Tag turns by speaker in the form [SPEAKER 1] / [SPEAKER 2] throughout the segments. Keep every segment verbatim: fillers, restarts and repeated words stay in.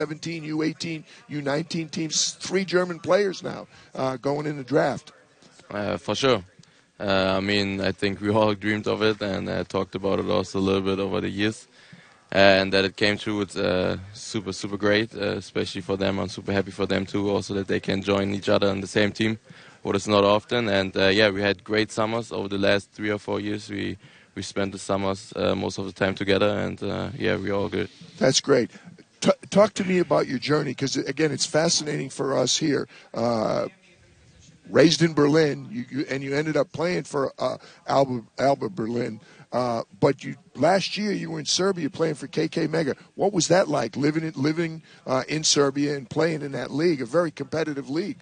[SPEAKER 1] seventeen, U eighteen, U nineteen teams, three German players now uh, going in the draft.
[SPEAKER 2] Uh, for sure. Uh, I mean, I think we all dreamed of it and uh, talked about it also a little bit over the years. Uh, and that it came true, it's uh, super, super great, uh, especially for them. I'm super happy for them too, also that they can join each other in the same team, what is not often. And uh, yeah, we had great summers over the last three or four years. We we spent the summers uh, most of the time together, and uh, yeah, we're all good.
[SPEAKER 1] That's great. T- talk to me about your journey, because again, it's fascinating for us here. Uh, raised in Berlin, you, you, and you ended up playing for uh, Alba, Alba Berlin. Uh, but you last year you were in Serbia playing for K K Mega. What was that like, living in, living uh, in Serbia and playing in that league, a very competitive league?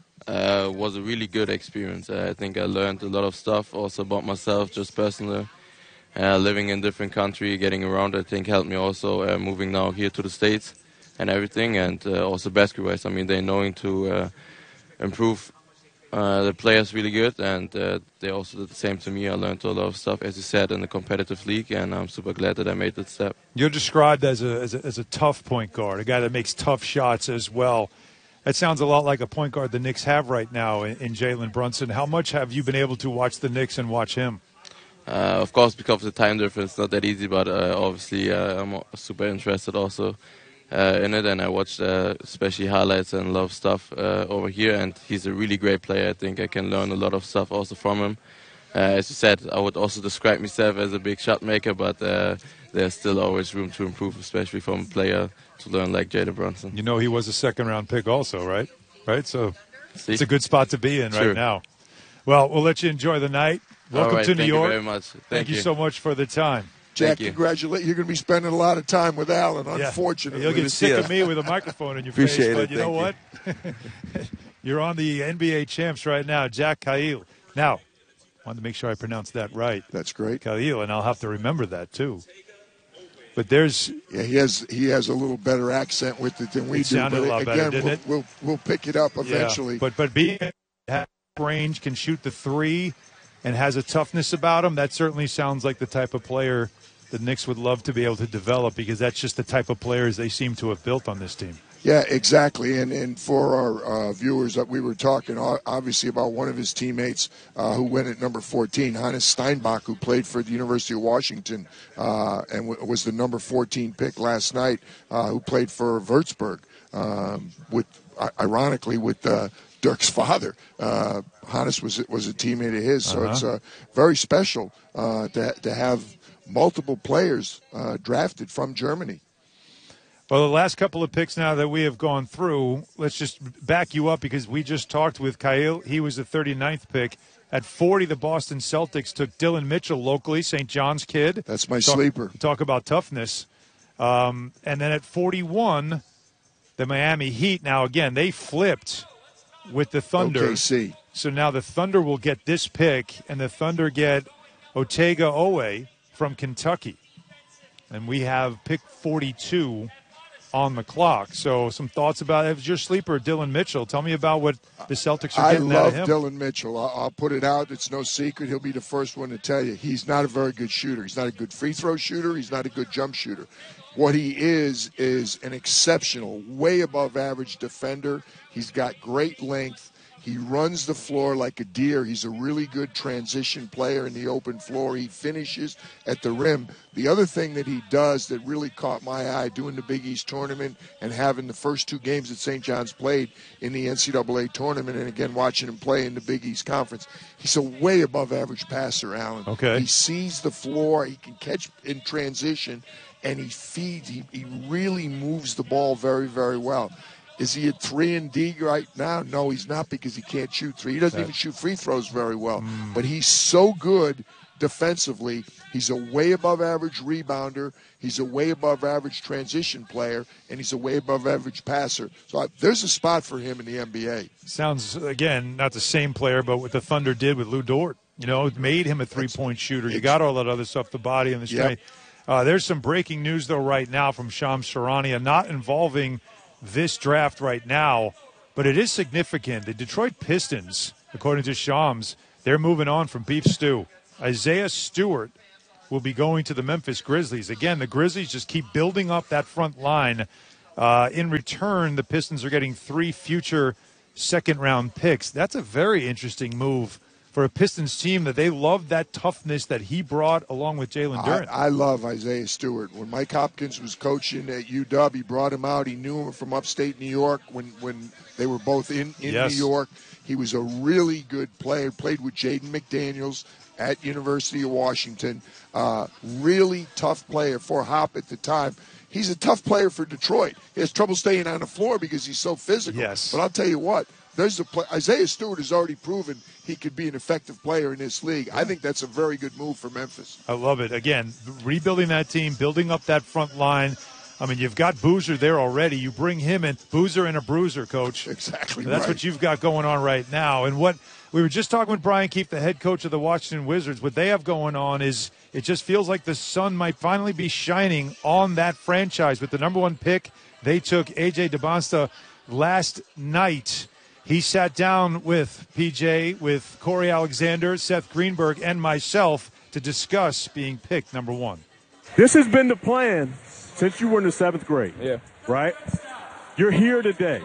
[SPEAKER 2] Uh, was a really good experience. Uh, I think I learned a lot of stuff also about myself, just personally. Uh, living in different country, getting around, I think helped me also uh, moving now here to the States and everything, and uh, also basketball-wise. I mean, they're knowing to uh, improve uh, the players really good, and uh, they also did the same to me. I learned a lot of stuff, as you said, in the competitive league, and I'm super glad that I made that step.
[SPEAKER 3] You're described as a, as a as a tough point guard, a guy that makes tough shots as well. That sounds a lot like a point guard the Knicks have right now in, in Jalen Brunson. How much have you been able to watch the Knicks and watch him?
[SPEAKER 2] Uh, of course, because of the time difference, not that easy, but uh, obviously uh, I'm super interested also uh, in it, and I watched uh, especially highlights and love stuff uh, over here, and he's a really great player. I think I can learn a lot of stuff also from him. Uh, as you said, I would also describe myself as a big shot maker, but uh, there's still always room to improve, especially from a player to learn like Jalen Brunson.
[SPEAKER 3] You know he was a second-round pick also, right? Right, so
[SPEAKER 2] See?
[SPEAKER 3] It's a good spot to be in
[SPEAKER 2] Sure.
[SPEAKER 3] right now. Well, we'll let you enjoy the night. Welcome
[SPEAKER 2] right,
[SPEAKER 3] to New
[SPEAKER 2] thank
[SPEAKER 3] York.
[SPEAKER 2] you very much. Thank,
[SPEAKER 3] Thank you.
[SPEAKER 2] you
[SPEAKER 3] so much for the time.
[SPEAKER 1] Jack,
[SPEAKER 2] you.
[SPEAKER 1] congratulations. You're going to be spending a lot of time with Alan, unfortunately.
[SPEAKER 3] You'll get
[SPEAKER 2] to
[SPEAKER 3] sick
[SPEAKER 2] see
[SPEAKER 3] of
[SPEAKER 2] you.
[SPEAKER 3] me with a microphone in your
[SPEAKER 2] Appreciate
[SPEAKER 3] face, but
[SPEAKER 2] it,
[SPEAKER 3] you know what?
[SPEAKER 2] thank
[SPEAKER 3] You're on the N B A champs right now, Jack Cahill. Now, I wanted to make sure I pronounced that right.
[SPEAKER 1] That's great.
[SPEAKER 3] Cahill, and I'll have to remember that too. But there's
[SPEAKER 1] Yeah, he has he has a little better accent with it than we
[SPEAKER 3] It
[SPEAKER 1] do.
[SPEAKER 3] sounded
[SPEAKER 1] But
[SPEAKER 3] a lot
[SPEAKER 1] again,
[SPEAKER 3] better, didn't
[SPEAKER 1] we'll,
[SPEAKER 3] it?
[SPEAKER 1] we'll we'll pick it up eventually.
[SPEAKER 3] Yeah, but but being at range, can shoot the three, and has a toughness about him, that certainly sounds like the type of player the Knicks would love to be able to develop, because that's just the type of players they seem to have built on this team.
[SPEAKER 1] Yeah, exactly. And and for our uh, viewers, that we were talking o- obviously about one of his teammates uh, who went at number fourteen, Hannes Steinbach, who played for the University of Washington uh, and w- was the number fourteen pick last night, uh, who played for Würzburg, um, with uh, ironically with uh, Dirk's father. Uh, Hannes was was a teammate of his, so
[SPEAKER 3] Uh-huh.
[SPEAKER 1] it's uh, very special uh, to to have multiple players uh, drafted from Germany.
[SPEAKER 3] Well, the last couple of picks now that we have gone through, let's just back you up, because we just talked with Cahill. He was the thirty-ninth pick. At forty, the Boston Celtics took Dylan Mitchell locally, Saint John's kid.
[SPEAKER 1] That's my
[SPEAKER 3] talk,
[SPEAKER 1] sleeper.
[SPEAKER 3] Talk about toughness. Um, and then at forty-one, the Miami Heat. Now, again, they flipped with the Thunder.
[SPEAKER 1] O K C.
[SPEAKER 3] So now the Thunder will get this pick, and the Thunder get Otega Owe from Kentucky. And we have pick forty-two on the clock. So some thoughts about it. It was your sleeper, Dylan Mitchell. Tell me about what the Celtics are
[SPEAKER 1] I
[SPEAKER 3] getting out
[SPEAKER 1] love
[SPEAKER 3] of him.
[SPEAKER 1] Dylan Mitchell. I'll, I'll put it out. It's no secret. He'll be the first one to tell you. He's not a very good shooter. He's not a good free throw shooter. He's not a good jump shooter. What he is is an exceptional, way above average defender. He's got great length. He runs the floor like a deer. He's a really good transition player in the open floor. He finishes at the rim. The other thing that he does that really caught my eye doing the Big East tournament and having the first two games that Saint John's played in the N C double A tournament, and again watching him play in the Big East Conference, he's a way above average passer, Alan.
[SPEAKER 3] Okay.
[SPEAKER 1] He sees the floor. He can catch in transition, and he feeds. He, he really moves the ball very, very well. Is he at three and D right now? No, he's not, because he can't shoot three. He doesn't even shoot free throws very well.
[SPEAKER 3] Mm.
[SPEAKER 1] But he's so good defensively. He's a way above average rebounder. He's a way above average transition player, and he's a way above average passer. So I, there's a spot for him in the N B A.
[SPEAKER 3] Sounds, again, not the same player, but what the Thunder did with Lou Dort. You know, it made him a three-point shooter. You got all that other stuff, the body and the strength. Yep. Uh, there's some breaking news, though, right now from Shams Charania, not involving this draft right now, but it is significant. The Detroit Pistons, according to Shams, they're moving on from Beef Stew. Isaiah Stewart will be going to the Memphis Grizzlies. Again, the Grizzlies just keep building up that front line. Uh, in return, the Pistons are getting three future second-round picks. That's a very interesting move for a Pistons team that they love that toughness that he brought along with Jalen Duren.
[SPEAKER 1] I, I love Isaiah Stewart. When Mike Hopkins was coaching at U W, he brought him out. He knew him from upstate New York when, when they were both in, in
[SPEAKER 3] yes.
[SPEAKER 1] New York. He was a really good player. Played with Jaden McDaniels at University of Washington. Uh, really tough player for Hop at the time. He's a tough player for Detroit. He has trouble staying on the floor because he's so physical.
[SPEAKER 3] Yes.
[SPEAKER 1] But I'll tell you what, there's a play, Isaiah Stewart has already proven he could be an effective player in this league. I think that's a very good move for Memphis.
[SPEAKER 3] I love it. Again, rebuilding that team, building up that front line. I mean, you've got Boozer there already. You bring him in, Boozer and a bruiser, Coach.
[SPEAKER 1] Exactly
[SPEAKER 3] That's
[SPEAKER 1] right.
[SPEAKER 3] what you've got going on right now. And what we were just talking with Brian Keefe, the head coach of the Washington Wizards. What they have going on is it just feels like the sun might finally be shining on that franchise. With the number one pick, they took A J DeBonsta last night. He sat down with P J, with Corey Alexander, Seth Greenberg, and myself to discuss being picked number one.
[SPEAKER 4] This has been the plan since you were in the seventh grade.
[SPEAKER 5] Yeah.
[SPEAKER 4] Right? You're here today.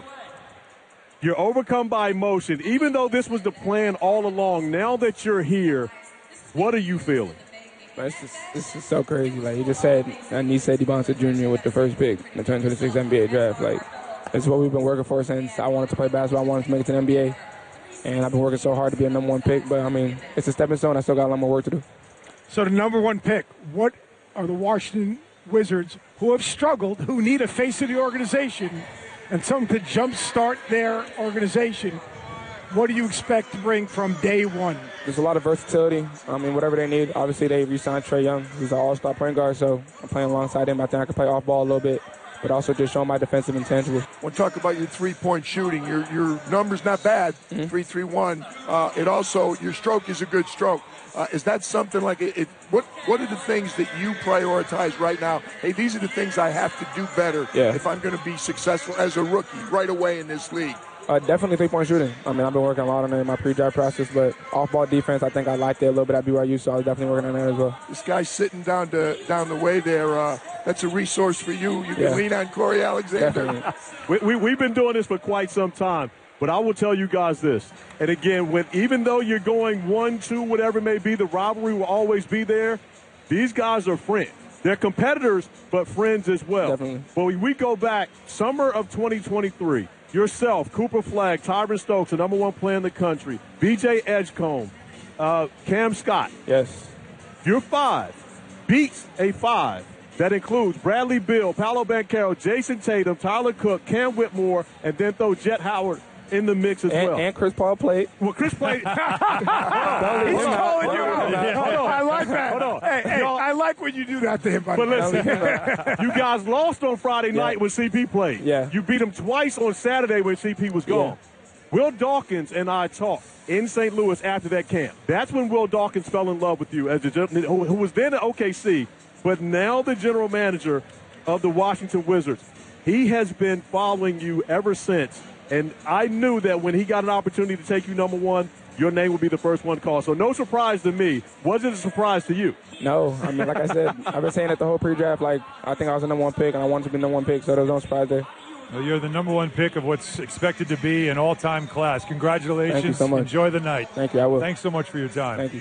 [SPEAKER 4] You're overcome by emotion. Even though this was the plan all along, now that you're here, what are you feeling?
[SPEAKER 5] Man, it's just, it's just so crazy. Like, you just said, Anise DeBonsta Junior with the first pick in the twenty twenty-six N B A draft. Like, it's what we've been working for since I wanted to play basketball. I wanted to make it to the N B A. And I've been working so hard to be a number one pick. But, I mean, it's a stepping stone. I still got a lot more work to do.
[SPEAKER 6] So the number one pick, what are the Washington Wizards, who have struggled, who need a face of the organization and someone to jumpstart their organization, what do you expect to bring from day one?
[SPEAKER 5] There's a lot of versatility. I mean, whatever they need. Obviously, they re-signed Trae Young. He's an all-star point guard, so I'm playing alongside him. I think I can play off ball a little bit, but also just show my defensive intangibles.
[SPEAKER 1] When talk about your three-point shooting, your your number's not bad,
[SPEAKER 5] Mm-hmm.
[SPEAKER 1] three three one. Uh, it also, your stroke is a good stroke. Uh, is that something like it, it? What What are the things that you prioritize right now? Hey, these are the things I have to do better
[SPEAKER 5] Yeah.
[SPEAKER 1] if I'm going to be successful as a rookie right away in this league.
[SPEAKER 5] Uh, definitely three-point shooting. I mean, I've been working a lot on it in my pre-draft process, but off-ball defense, I think I liked it a little bit at B Y U, so I was definitely working on that as well.
[SPEAKER 1] This guy sitting down to down the way there, uh, that's a resource for you. You can
[SPEAKER 5] Yeah.
[SPEAKER 1] lean on Corey Alexander.
[SPEAKER 5] Definitely.
[SPEAKER 4] We, we, we've been doing this for quite some time. But I will tell you guys this, and again, when even though you're going one, two, whatever it may be, the rivalry will always be there. These guys are friends. They're competitors, but friends as well.
[SPEAKER 5] Definitely.
[SPEAKER 4] But we, we go back, summer of twenty twenty-three, yourself, Cooper Flagg, Tyron Stokes, the number one player in the country, B J Edgecombe, uh, Cam Scott.
[SPEAKER 5] Yes.
[SPEAKER 4] Your five beats a five that includes Bradley Beal, Paolo Banchero, Jason Tatum, Tyler Cook, Cam Whitmore, and then throw Jet Howard in the mix as
[SPEAKER 5] And,
[SPEAKER 4] well.
[SPEAKER 5] and Chris Paul played.
[SPEAKER 4] Well, Chris played.
[SPEAKER 6] He's calling you out.
[SPEAKER 4] Hold on.
[SPEAKER 6] I like that.
[SPEAKER 4] Hold on.
[SPEAKER 6] Hey, hey,
[SPEAKER 4] Y'all-
[SPEAKER 6] I like when you do that to him. Buddy.
[SPEAKER 4] But listen, you guys lost on Friday night when C P played.
[SPEAKER 5] Yeah.
[SPEAKER 4] You beat him twice on Saturday when C P was gone. Will Dawkins and I talked in Saint Louis after that camp. That's when Will Dawkins fell in love with you, as the, who who was then at O K C, but now the general manager of the Washington Wizards. He has been following you ever since. And I knew that when he got an opportunity to take you number one, your name would be the first one called. So no surprise to me. Was it a surprise to you?
[SPEAKER 5] No. I mean, like I said, I've been saying it the whole pre-draft. Like, I think I was the number one pick, and I wanted to be the number one pick, so there was no surprise there.
[SPEAKER 3] Well, you're the number one pick of what's expected to be an all-time class. Congratulations.
[SPEAKER 5] Thank you so much.
[SPEAKER 3] Enjoy the night.
[SPEAKER 5] Thank you. I will.
[SPEAKER 3] Thanks so much for your time.
[SPEAKER 5] Thank you.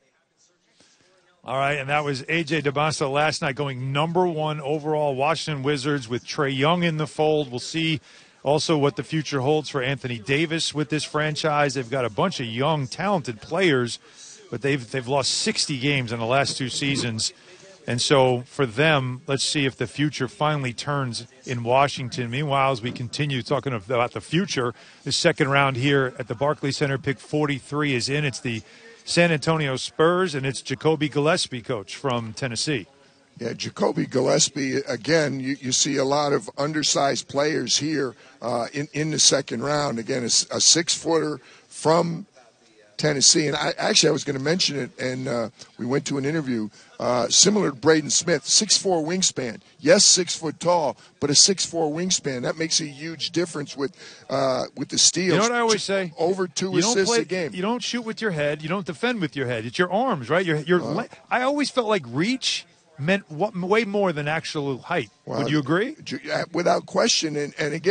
[SPEAKER 3] All right, and that was A J DeBonsta last night going number one overall. Washington Wizards with Trae Young in the fold. We'll see also what the future holds for Anthony Davis with this franchise. They've got a bunch of young, talented players, but they've they've lost sixty games in the last two seasons. And so for them, let's see if the future finally turns in Washington. Meanwhile, as we continue talking about the future, the second round here at the Barclays Center, pick forty-three is in. It's the San Antonio Spurs, and it's Jacoby Gillespie, coach, from Tennessee.
[SPEAKER 1] Yeah, Jacoby Gillespie, again, you, you see a lot of undersized players here uh, in, in the second round. Again, a, a six-footer from Tennessee. And I actually, I was going to mention it, and uh, we went to an interview uh, similar to Braden Smith, six foot four wingspan. Yes, six foot tall, but a six foot four wingspan. That makes a huge difference with uh, with the steals.
[SPEAKER 3] You know what I always say?
[SPEAKER 1] Over two
[SPEAKER 3] you
[SPEAKER 1] assists
[SPEAKER 3] play,
[SPEAKER 1] a game.
[SPEAKER 3] You don't shoot with your head. You don't defend with your head. It's your arms, right? Your, your.
[SPEAKER 1] Uh-huh.
[SPEAKER 3] I always felt like reach meant what, way more than actual height.
[SPEAKER 1] Well,
[SPEAKER 3] Would you agree?
[SPEAKER 1] Without question. And, and again,